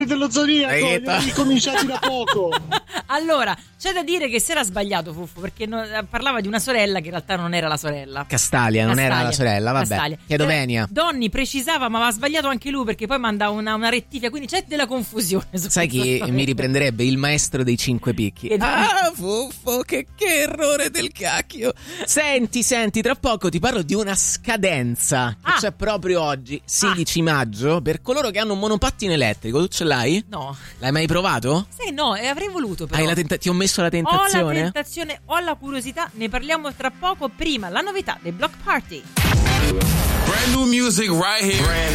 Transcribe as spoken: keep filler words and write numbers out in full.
dello Zodiaco, li ho ricominciati da poco. Allora, c'è da dire che si era sbagliato Fuffo, perché no, parlava di una sorella che in realtà non era la sorella. Castalia, non Castalia. era la sorella, vabbè. Castalia. Chiedo Eh, venia. Donny precisava, ma aveva sbagliato anche lui, perché poi manda una, una rettifica, quindi c'è della confusione. Su Sai chi mi riprenderebbe? Il maestro dei cinque picchi. Che- Ah, Fuffo, che, che errore del cacchio. Senti, senti, tra poco ti parlo di una scadenza che Ah. c'è proprio oggi, sedici maggio, per coloro che hanno un monopattino elettrico. Tu ce l'hai? No, L'hai mai provato? sai, no, eh, avrei voluto però. Hai la tenta- ti ho messo la Ho la tentazione? tentazione, ho la curiosità, ne parliamo tra poco. Prima la novità dei Block Party. Brand new music right here. Brand